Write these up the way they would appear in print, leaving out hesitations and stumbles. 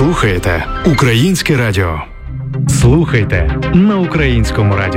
слухаєте Українське радіо. Слухайте на Українському радіо.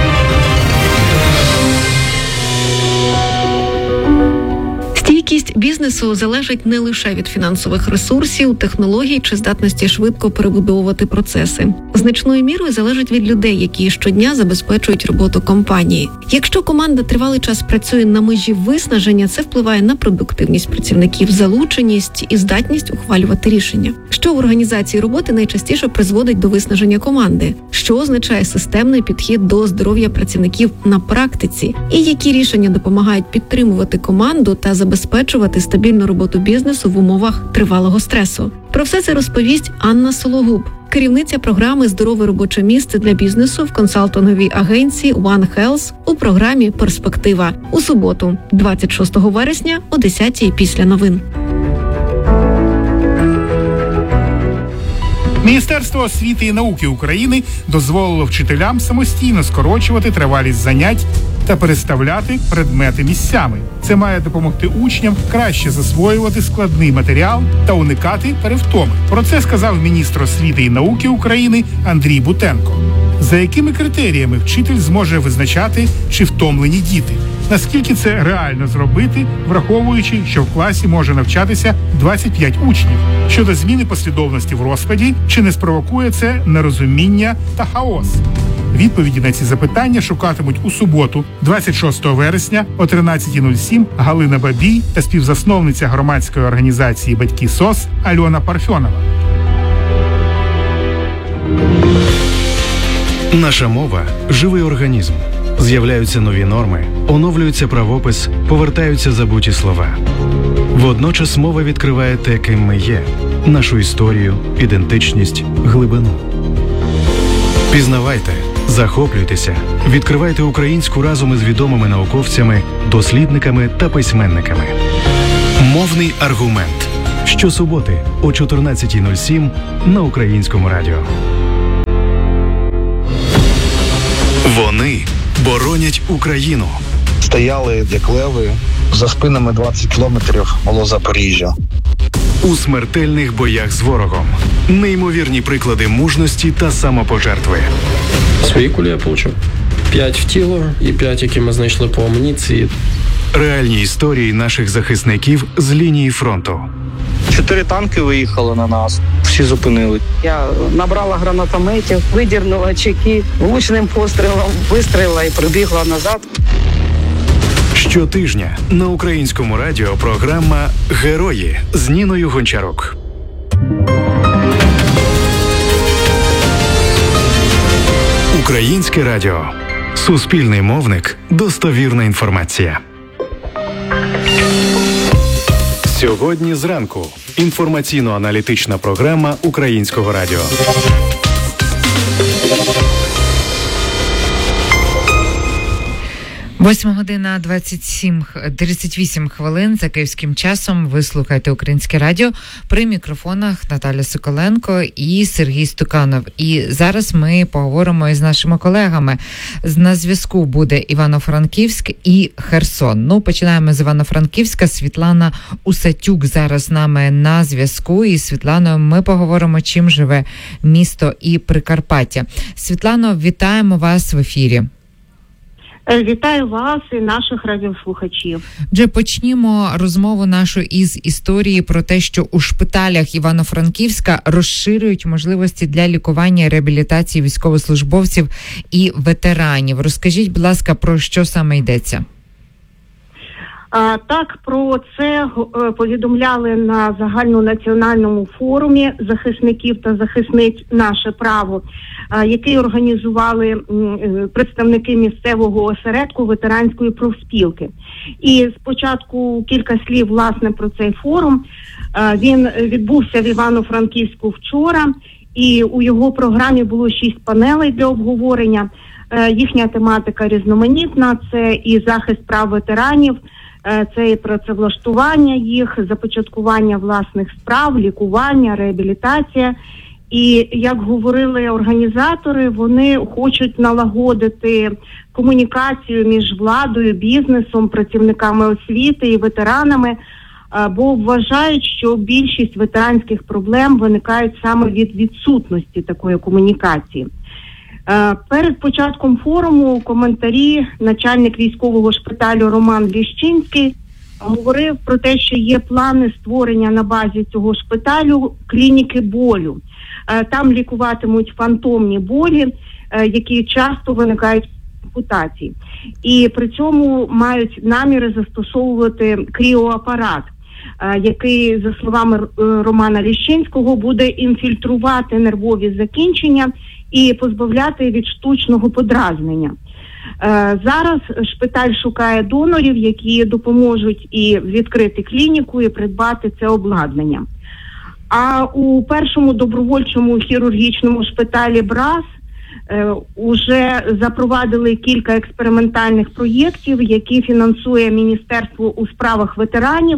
Стійкість бізнесу залежить не лише від фінансових ресурсів, технологій чи здатності швидко перебудовувати процеси. Значною мірою залежить від людей, які щодня забезпечують роботу компанії. Якщо команда тривалий час працює на межі виснаження, це впливає на продуктивність працівників, залученість і здатність ухвалювати рішення. Що в організації роботи найчастіше призводить до виснаження команди? Що означає системний підхід до здоров'я працівників на практиці? І які рішення допомагають підтримувати команду та забезпечувати стабільну роботу бізнесу в умовах тривалого стресу? Про все це розповість Анна Сологуб, керівниця програми «Здорове робоче місце для бізнесу» в консалтинговій агенції One Health у програмі «Перспектива» у суботу, 26 вересня о 10-й після новин. Міністерство освіти і науки України дозволило вчителям самостійно скорочувати тривалість занять та переставляти предмети місцями. Це має допомогти учням краще засвоювати складний матеріал та уникати перевтоми. Про це сказав міністр освіти і науки України Андрій Бутенко. За якими критеріями вчитель зможе визначати, чи втомлені діти? Наскільки це реально зробити, враховуючи, що в класі може навчатися 25 учнів? Щодо зміни послідовності в розкладі, чи не спровокує це нерозуміння та хаос? Відповіді на ці запитання шукатимуть у суботу, 26 вересня о 13:07 Галина Бабій та співзасновниця громадської організації «Батьки СОС» Альона Парфьонова. Наша мова – живий організм. З'являються нові норми, оновлюється правопис, повертаються забуті слова. Водночас мова відкриває те, ким ми є – нашу історію, ідентичність, глибину. Пізнавайте, захоплюйтеся, відкривайте українську разом із відомими науковцями, дослідниками та письменниками. Мовний аргумент. Щосуботи о 14:07 на Українському радіо. Вони боронять Україну. Стояли, як леви, за спинами 20 кілометрів було Запоріжжя. У смертельних боях з ворогом. Неймовірні приклади мужності та самопожертви. Свої кулі я получив. 5 в тіло і 5, які ми знайшли по амуніції. Реальні історії наших захисників з лінії фронту. 4 танки виїхали на нас, всі зупинили. Я набрала гранатометів, видірнула чеки, влучним пострілом вистрілила і прибігла назад. Щотижня на Українському радіо програма «Герої» з Ніною Гончарук. Українське радіо. Суспільний мовник. Достовірна інформація. Сьогодні зранку. Інформаційно-аналітична програма Українського радіо. 8:38 хвилин за київським часом. Ви слухаєте Українське радіо. При мікрофонах Наталя Соколенко і Сергій Стуканов. І зараз ми поговоримо із нашими колегами. На зв'язку буде Івано-Франківськ і Херсон. Ну, починаємо з Івано-Франківська. Світлана Усатюк зараз з нами на зв'язку. І, Світлано, ми поговоримо, чим живе місто і Прикарпаття. Світлано, вітаємо вас в ефірі. Вітаю вас і наших радіослухачів. Отже, почнімо розмову нашу із історії про те, що у шпиталях Івано-Франківська розширюють можливості для лікування і реабілітації військовослужбовців і ветеранів. Розкажіть, будь ласка, про що саме йдеться? Так, про це повідомляли на загальнонаціональному форумі захисників та захисниць «Наше право», який організували представники місцевого осередку ветеранської профспілки. І спочатку кілька слів, власне, про цей форум. Він відбувся в Івано-Франківську вчора, і у його програмі було 6 панелей для обговорення. Їхня тематика різноманітна – це і захист прав ветеранів, це і працевлаштування їх, започаткування власних справ, лікування, реабілітація. І, як говорили організатори, вони хочуть налагодити комунікацію між владою, бізнесом, працівниками освіти і ветеранами, бо вважають, що більшість ветеранських проблем виникають саме від відсутності такої комунікації. Перед початком форуму коментарі начальник військового шпиталю Роман Ліщинський говорив про те, що є плани створення на базі цього шпиталю клініки болю. Там лікуватимуть фантомні болі, які часто виникають в ампутації. І при цьому мають наміри застосовувати кріоапарат, який, за словами Романа Ліщинського, буде інфільтрувати нервові закінчення і позбавляти від штучного подразнення. Зараз шпиталь шукає донорів, які допоможуть і відкрити клініку, і придбати це обладнання. А у першому добровольчому хірургічному шпиталі БРАС уже запровадили кілька експериментальних проєктів, які фінансує Міністерство у справах ветеранів.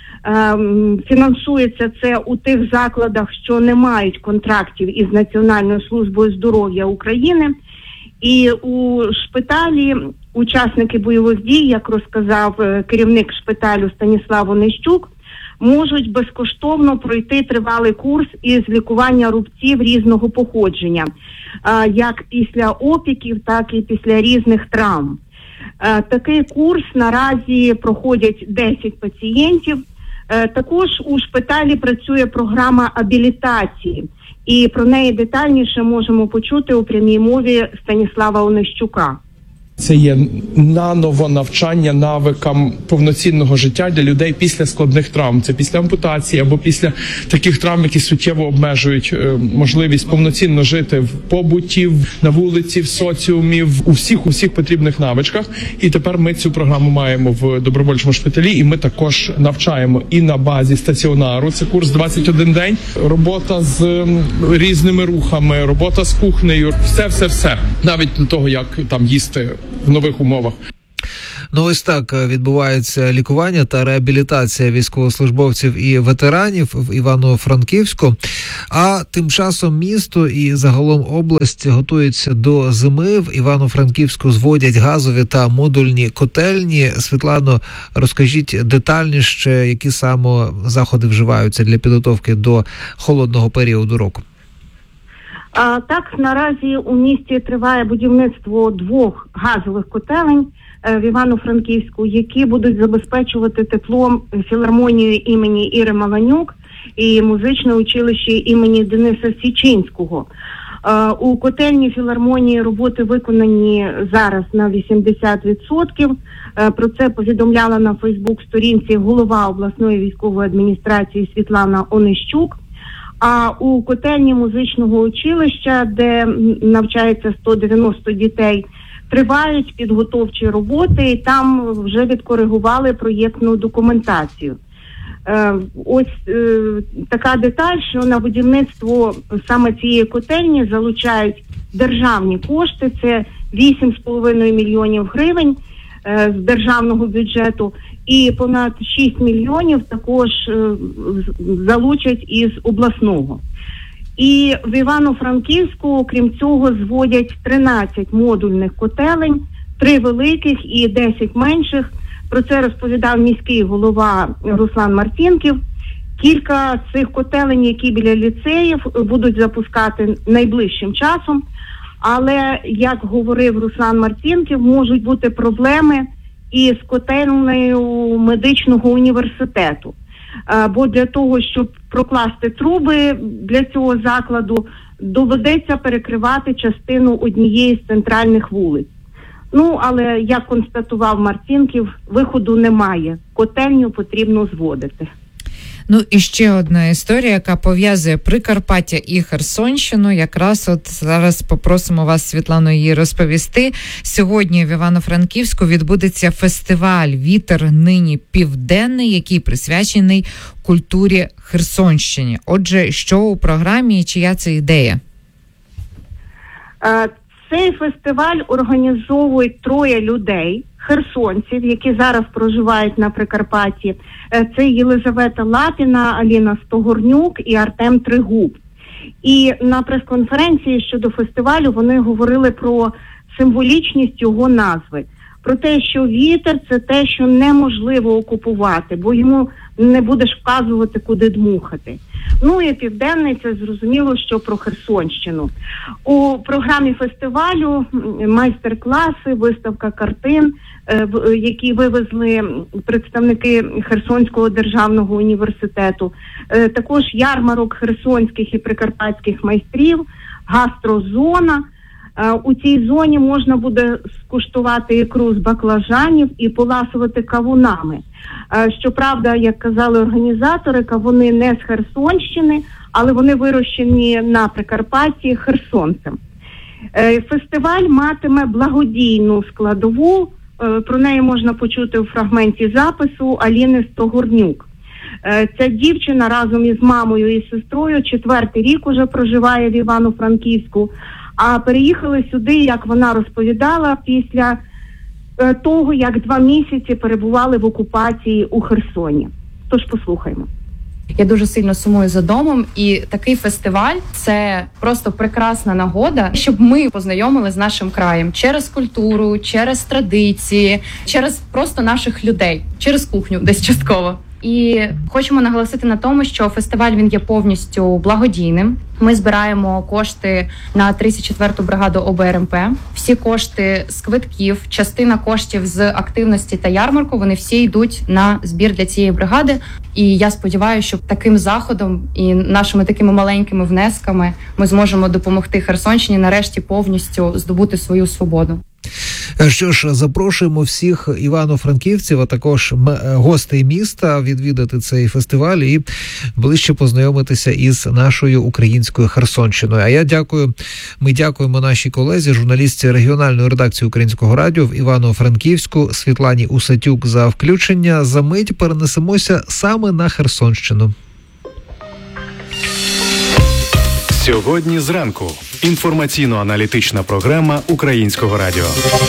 Фінансується це у тих закладах, що не мають контрактів із Національною службою здоров'я України. І у шпиталі учасники бойових дій, як розказав керівник шпиталю Станіслав Онищук, можуть безкоштовно пройти тривалий курс із лікування рубців різного походження, як після опіків, так і після різних травм. Такий курс наразі проходять 10 пацієнтів. Також у шпиталі працює програма абілітації, і про неї детальніше можемо почути у прямій мові Станіслава Онищука. Це є наново навчання навикам повноцінного життя для людей після складних травм. Це після ампутації або після таких травм, які суттєво обмежують можливість повноцінно жити в побуті, на вулиці, в соціумі, у всіх потрібних навичках. І тепер ми цю програму маємо в добровольчому шпиталі, і ми також навчаємо і на базі стаціонару. Це курс 21 день, робота з різними рухами, робота з кухнею, все. Навіть до того, як там їсти в нових умовах. Ну ось так відбувається лікування та реабілітація військовослужбовців і ветеранів в Івано-Франківську. А тим часом місто і загалом область готується до зими. В Івано-Франківську зводять газові та модульні котельні. Світлано, розкажіть детальніше, які саме заходи вживаються для підготовки до холодного періоду року. Так, наразі у місті триває будівництво 2 газових котелень в Івано-Франківську, які будуть забезпечувати теплом філармонію імені Іри Маланюк і музичне училище імені Дениса Січинського. У котельні філармонії роботи виконані зараз на 80%. Про це повідомляла на Фейсбук-сторінці голова обласної військової адміністрації Світлана Онищук. А у котельні музичного училища, де навчається 190 дітей, тривають підготовчі роботи, і там вже відкоригували проєктну документацію. Ось така деталь, що на будівництво саме цієї котельні залучають державні кошти, це 8,5 мільйонів гривень з державного бюджету, і понад 6 мільйонів також залучать із обласного. І в Івано-Франківську, крім цього, зводять 13 модульних котелень, 3 великих і 10 менших. Про це розповідав міський голова Руслан Мартінків. Кілька цих котелень, які біля ліцеїв, будуть запускати найближчим часом. Але, як говорив Руслан Мартінків, можуть бути проблеми і з котельнею медичного університету. Бо для того, щоб прокласти труби для цього закладу, доведеться перекривати частину однієї з центральних вулиць. Ну, але, як констатував Мартінків, виходу немає. Котельню потрібно зводити. Ну і ще одна історія, яка пов'язує Прикарпаття і Херсонщину. Якраз от зараз попросимо вас, Світлано, її розповісти. Сьогодні в Івано-Франківську відбудеться фестиваль «Вітер нині південний», який присвячений культурі Херсонщини. Отже, що у програмі і чия це ідея? Цей фестиваль організовують 3 людей, херсонців, які зараз проживають на Прикарпатті. Це Єлизавета Лапіна, Аліна Стогорнюк і Артем Тригуб. І на прес-конференції щодо фестивалю вони говорили про символічність його назви. Про те, що вітер – це те, що неможливо окупувати, бо йому не будеш вказувати, куди дмухати. Ну і південний, це зрозуміло, що про Херсонщину. У програмі фестивалю майстер-класи, виставка картин, які вивезли представники Херсонського державного університету. Також ярмарок херсонських і прикарпатських майстрів, гастрозона. У цій зоні можна буде скуштувати ікру з баклажанів і поласувати кавунами. Щоправда, як казали організатори, кавуни не з Херсонщини, але вони вирощені на Прикарпатті херсонцем. Фестиваль матиме благодійну складову, про неї можна почути у фрагменті запису Аліни Стогорнюк. Ця дівчина разом із мамою і сестрою 4-й рік уже проживає в Івано-Франківську, а переїхали сюди, як вона розповідала, після того, як 2 місяці перебували в окупації у Херсоні. Тож послухаймо. Я дуже сильно сумую за домом, і такий фестиваль – це просто прекрасна нагода, щоб ми познайомили з нашим краєм через культуру, через традиції, через просто наших людей, через кухню десь частково. І хочемо наголосити на тому, що фестиваль він є повністю благодійним. Ми збираємо кошти на 34-ту бригаду ОБРМП. Всі кошти з квитків, частина коштів з активності та ярмарку, вони всі йдуть на збір для цієї бригади. І я сподіваюся, що таким заходом і нашими такими маленькими внесками ми зможемо допомогти Херсонщині нарешті повністю здобути свою свободу. Що ж, запрошуємо всіх івано-франківців, а також гостей міста відвідати цей фестиваль і ближче познайомитися із нашою українською Херсонщиною. А ми дякуємо нашій колезі, журналістці регіональної редакції Українського радіо в Івано-Франківську Світлані Усатюк за включення. За мить перенесемося саме на Херсонщину. Сьогодні зранку. Інформаційно-аналітична програма Українського радіо.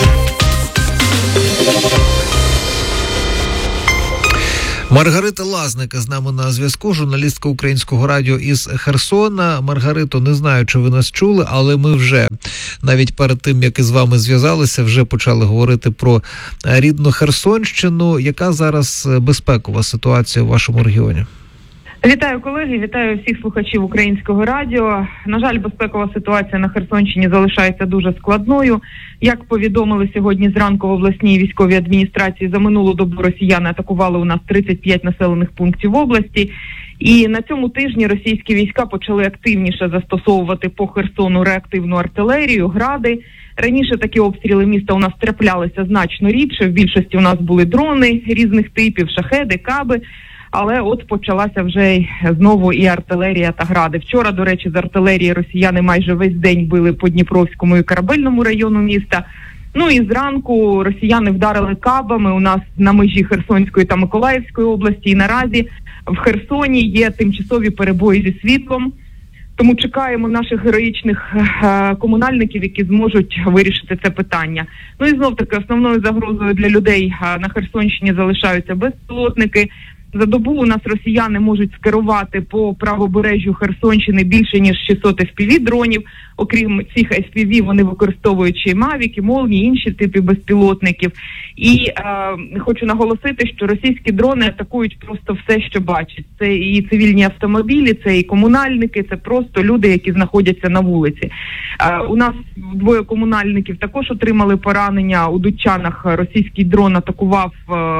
Маргарита Лазник з нами на зв'язку, журналістка Українського радіо із Херсона. Маргарито, не знаю, чи ви нас чули, але ми вже навіть перед тим, як із вами зв'язалися, вже почали говорити про рідну Херсонщину. Яка зараз безпекова ситуація у вашому регіоні? Вітаю, колеги, вітаю всіх слухачів Українського радіо. На жаль, безпекова ситуація на Херсонщині залишається дуже складною. Як повідомили сьогодні зранку в обласній військовій адміністрації, за минулу добу росіяни атакували у нас 35 населених пунктів області. І на цьому тижні російські війська почали активніше застосовувати по Херсону реактивну артилерію, гради. Раніше такі обстріли міста у нас траплялися значно рідше. В більшості у нас були дрони різних типів, шахеди, каби. Але от почалася вже знову і артилерія та гради. Вчора, до речі, з артилерії росіяни майже весь день били по Дніпровському і Корабельному району міста. Ну і зранку росіяни вдарили кабами у нас на межі Херсонської та Миколаївської області. І наразі в Херсоні є тимчасові перебої зі світлом. Тому чекаємо наших героїчних комунальників, які зможуть вирішити це питання. Ну і знов-таки основною загрозою для людей на Херсонщині залишаються безпілотники. За добу у нас росіяни можуть скерувати по правобережжю Херсонщини більше, ніж 600 FPV-дронів. Окрім цих FPV, вони використовують ще й мавіки, молні, інші типи безпілотників. І хочу наголосити, що російські дрони атакують просто все, що бачать. Це і цивільні автомобілі, це і комунальники, це просто люди, які знаходяться на вулиці. У нас 2 комунальників також отримали поранення. У Дудчанах російський дрон атакував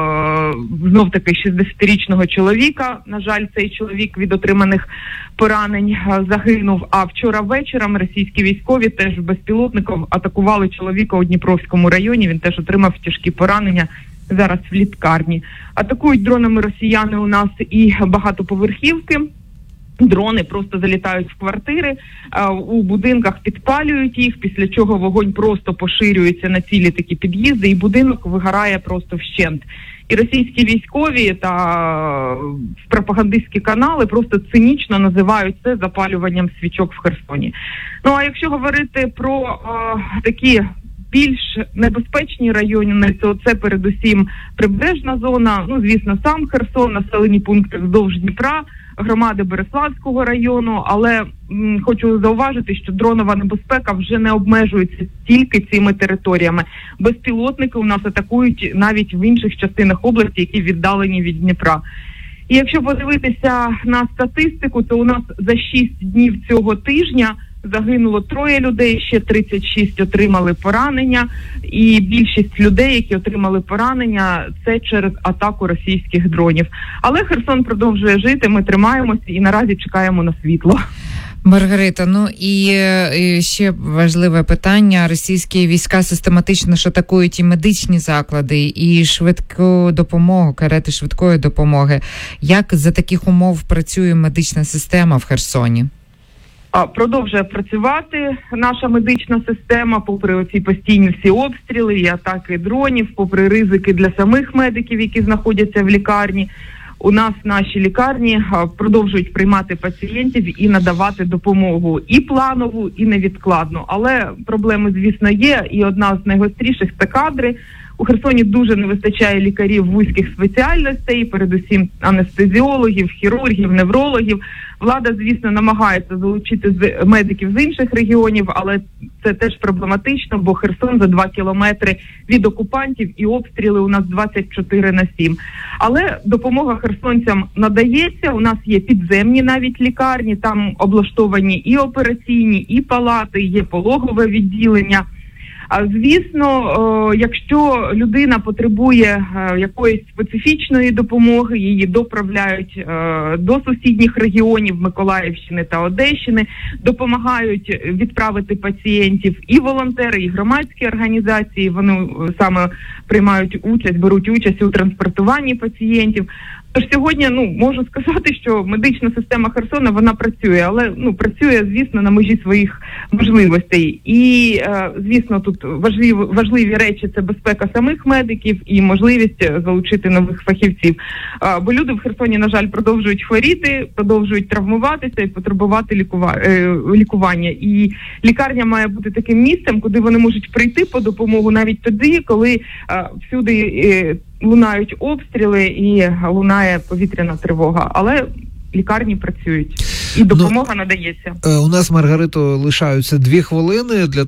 знов-таки 60-річного чоловіка. На жаль, цей чоловік від отриманих поранень загинув. А вчора вечором російські військові теж безпілотником атакували чоловіка у Дніпровському районі. Він теж отримав тяжкі поранення, зараз в лікарні. Атакують дронами росіяни у нас і багатоповерхівки. Дрони просто залітають в квартири, у будинках підпалюють їх, після чого вогонь просто поширюється на цілі такі під'їзди, і будинок вигорає просто вщент. І російські військові та пропагандистські канали просто цинічно називають це запалюванням свічок в Херсоні. Ну а якщо говорити про такі більш небезпечні райони, то це передусім прибережна зона, ну звісно, сам Херсон, населені пункти вздовж Дніпра, громади Береславського району, але хочу зауважити, що дронова небезпека вже не обмежується тільки цими територіями. Безпілотники у нас атакують навіть в інших частинах області, які віддалені від Дніпра. І якщо подивитися на статистику, то у нас за 6 днів цього тижня загинуло 3 людей, ще 36 отримали поранення, і більшість людей, які отримали поранення, це через атаку російських дронів. Але Херсон продовжує жити, ми тримаємося і наразі чекаємо на світло. Маргарита, ну і ще важливе питання. Російські війська систематично ж атакують і медичні заклади, і швидку допомогу, карети швидкої допомоги. Як за таких умов працює медична система в Херсоні? Продовжує працювати наша медична система, попри оці постійні всі обстріли і атаки дронів, попри ризики для самих медиків, які знаходяться в лікарні. У нас наші лікарні продовжують приймати пацієнтів і надавати допомогу і планову, і невідкладну. Але проблеми, звісно, є, і одна з найгостріших – це кадри. У Херсоні дуже не вистачає лікарів вузьких спеціальностей, передусім анестезіологів, хірургів, неврологів. Влада, звісно, намагається залучити медиків з інших регіонів, але це теж проблематично, бо Херсон за 2 кілометри від окупантів і обстріли у нас 24/7. Але допомога херсонцям надається, у нас є підземні навіть лікарні, там облаштовані і операційні, і палати, є пологове відділення. А звісно, якщо людина потребує якоїсь специфічної допомоги, її доправляють до сусідніх регіонів Миколаївщини та Одещини, допомагають відправити пацієнтів і волонтери, і громадські організації, вони саме беруть участь у транспортуванні пацієнтів. Тож сьогодні, можу сказати, що медична система Херсона, вона працює, але, працює, звісно, на межі своїх можливостей. І, звісно, тут важливі речі – це безпека самих медиків і можливість залучити нових фахівців. Бо люди в Херсоні, на жаль, продовжують хворіти, продовжують травмуватися і потребувати лікування. І лікарня має бути таким місцем, куди вони можуть прийти по допомогу навіть тоді, коли всюди лунають обстріли і лунає повітряна тривога. Але лікарні працюють і допомога надається. У нас, Маргарито, лишаються 2 хвилини для